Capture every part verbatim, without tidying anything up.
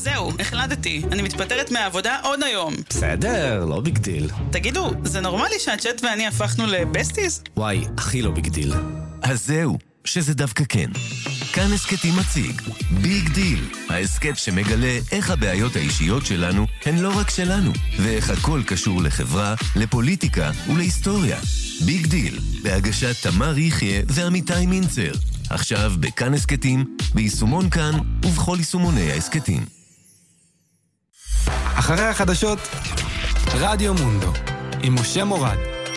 זהו, החלטתי. אני מתפטרת מהעבודה עוד היום. בסדר, לא ביג דיל. תגידו, זה נורמלי שהצ'אט ואני הפכנו לבסטיז? וואי, הכי לא ביג דיל. אז זהו, שזה דווקא כן. כאן הסקטים מציג ביג דיל, ההסקט שמגלה איך הבעיות האישיות שלנו הן לא רק שלנו, ואיך הכל קשור לחברה, לפוליטיקה ולהיסטוריה. ביג דיל, בהגשת תמר יחיה ועמיתי מינצר. עכשיו בכאן הסקטים, ביישומון כאן ובכל יישומוני ההסקטים. אחרי החדשות, רדיו מונדו, עם משה מורד.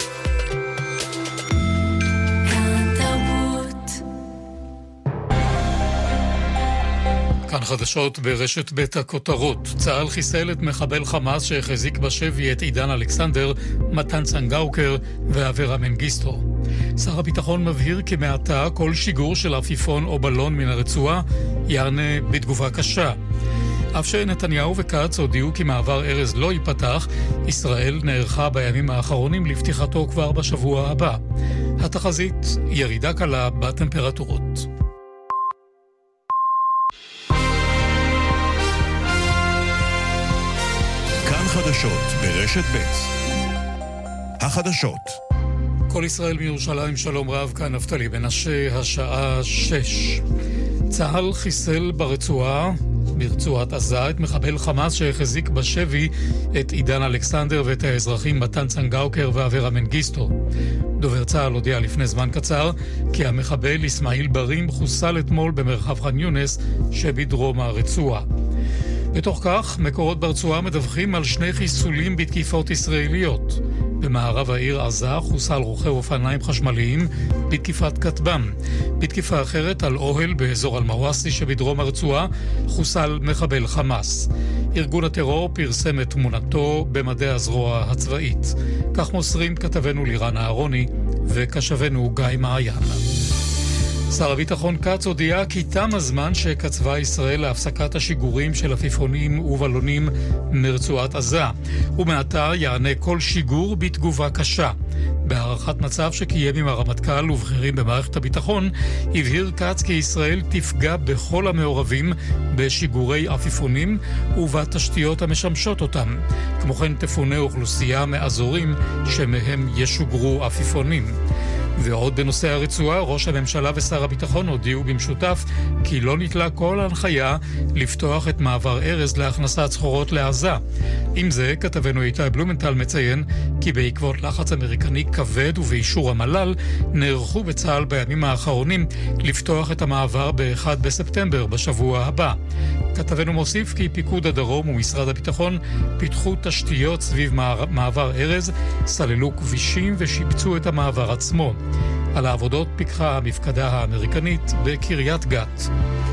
כאן חדשות ברשת בית הכותרות. צה"ל חיסל את מחבל חמאס שהחזיק בשבי את עידן אלכסנדר, מתן צנגאוקר ואברה מנגיסטו. שר הביטחון מבהיר כי מעתה כל שיגור של עפיפון או בלון מן הרצועה יענה בתגובה קשה. אף שנתניהו וקץ הודיעו כי מעבר ארז לא ייפתח, ישראל נערכה בימים האחרונים לפתיחתו כבר בשבוע הבא. התחזית ירידה קלה בטמפרטורות. כאן חדשות ברשת ב' החדשות. כל ישראל מירושלים, שלום רב, כאן נפתלי בנשה, השעה שש. צה"ל חיסל ברצועה, ברצועת עזה, את מחבל חמאס שהחזיק בשבי את עידן אלכסנדר ואת האזרחים מתן צנגאוקר ואברה מנגיסטו. דובר צה"ל הודיע לפני זמן קצר כי המחבל אסמאעיל ברים חוסל אתמול במרחב ח'אן יונס שבדרום הרצועה. בתוך כך, מקורות ברצועה מדווחים על שני חיסולים בתקיפות ישראליות. במערב העיר עזה חוסל רוכב אופניים חשמליים בתקיפת כטב"ם. בתקיפה אחרת על אוהל באזור אל-מוואסי שבדרום הרצועה חוסל מחבל חמאס. ארגון הטרור פרסם את תמונתו במדי הזרוע הצבאית. כך מוסרים כתבנו לירן אהרוני וקשבנו גיא מעיין. שר הביטחון קץ הודיע כי תם הזמן שקצבה ישראל להפסקת השיגורים של עפיפונים ובלונים מרצועת עזה, ומעתה יענה כל שיגור בתגובה קשה. בהערכת מצב שקיים עם הרמטכ"ל ובכירים במערכת הביטחון, הבהיר קץ כי ישראל תפגע בכל המעורבים בשיגורי עפיפונים ובתשתיות המשמשות אותם. כמו כן תפונה אוכלוסייה מאזורים שמהם ישוגרו עפיפונים. ועוד בנושא הרצועה, ראש הממשלה ושר הביטחון הודיעו במשותף כי לא נתלה כל הנחיה לפתוח את מעבר ארז להכנסת סחורות לעזה. עם זה, כתבנו איתי בלומנטל מציין כי בעקבות לחץ אמריקני כבד ובאישור המל"ל, נערכו בצה"ל בימים האחרונים לפתוח את המעבר ב-אחד בספטמבר בשבוע הבא. כתבנו מוסיף כי פיקוד הדרום ומשרד הביטחון פיתחו תשתיות סביב מעבר ארז, סללו כבישים ושיפצו את המעבר עצמו. על העבודות פיקחה המפקדה האמריקנית בקריית גת.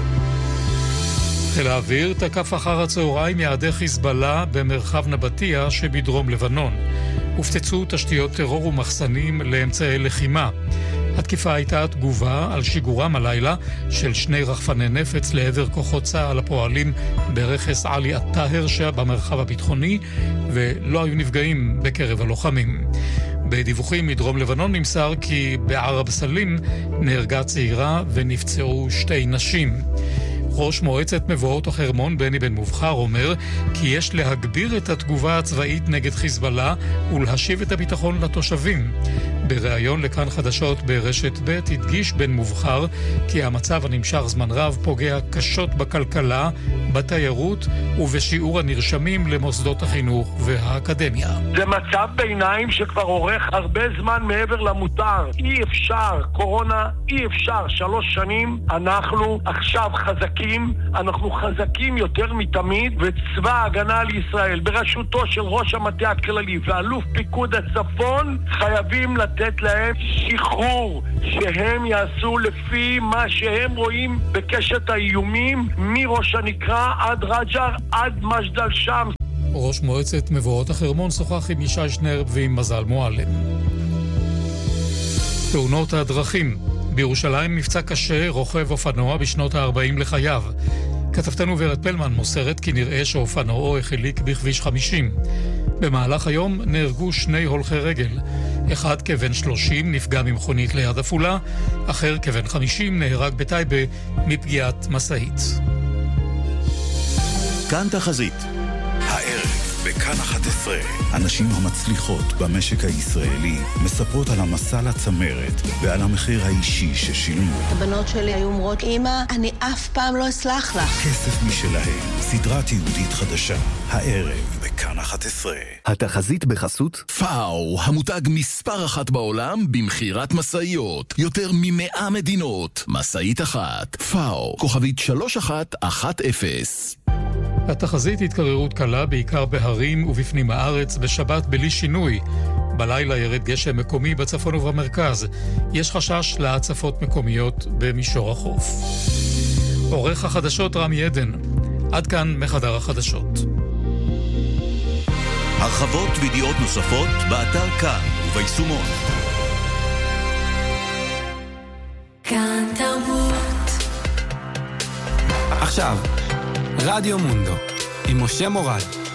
חיל האוויר תקף אחר הצהריים יעדי חיזבאללה במרחב נבטיה שבדרום לבנון. הופצצו תשתיות טרור ומחסנים לאמצעי לחימה. התקיפה הייתה תגובה על שיגורם הלילה של שני רחפני נפץ לעבר כוחות צה"ל הפועלים ברכס עלי א-טאהר שבמרחב הביטחוני, ולא היו נפגעים בקרב הלוחמים. בדיווחים מדרום לבנון נמסר כי בערב סלים נהרגה צעירה ונפצעו שתי נשים. ראש מועצת מבואות החרמון בני בן מובחר אומר כי יש להגביר את התגובה הצבאית נגד חיזבאללה ולהשיב את הביטחון לתושבים. בריאיון לכאן חדשות ברשת ב' הדגיש בן מובחר כי המצב הנמשך זמן רב פוגע קשות בכלכלה, בתיירות ובשיעור הנרשמים למוסדות החינוך והאקדמיה. זה מצב ביניים שכבר אורך הרבה זמן מעבר למותר. אי אפשר, קורונה, אי אפשר. שלוש שנים אנחנו עכשיו חזקים, אנחנו חזקים יותר מתמיד, וצבא ההגנה על ישראל בראשותו של ראש המטה הכללי ואלוף פיקוד הצפון חייבים לתת להם שחרור, שהם יעשו לפי מה שהם רואים בקשת האיומים מראש הנקרה עד רג'ר עד מג'דל שמס. ראש מועצת מבואות החרמון שוחח עם ישי שנרב ועם מזל מועלם. תאונות הדרכים. בירושלים נפצע קשה רוכב אופנוע בשנות ה-ארבעים לחייו. כתבתנו ורד פלמן מוסרת כי נראה שאופנועו החליק בכביש חמישים. במהלך היום נהרגו שני הולכי רגל. אחד כבן שלושים נפגע ממכונית ליד עפולה, אחר כבן חמישים נהרג בטייבה מפגיעת משאית. כאן תחזית. הערב בכאן אחת עשרה. הנשים המצליחות במשק הישראלי מספרות על המסע לצמרת ועל המחיר האישי ששילמו. הבנות שלי היו אומרות, אמא, אני אף פעם לא אסלח לך. כסף משלהם, סדרת יהודית חדשה. הערב בכאן אחת עשרה. התחזית בחסות פאו, המותג מספר אחת בעולם במחירת מסעיות. יותר ממאה מדינות. מסעית אחת. פאו, כוכבית שלוש אחת אחת אפס. התחזית התקררות קלה בעיקר בהרים ובפנים הארץ בשבת בלי שינוי. בלילה ירד גשם מקומי בצפון ובמרכז. יש חשש להצפות מקומיות במישור החוף. עורך החדשות רמי עדן. עד כאן מחדר החדשות. הרחבות וידיעות נוספות באתר כאן וביישומון. כאן תרבות. עכשיו רדיו מונדו עם משה מורד.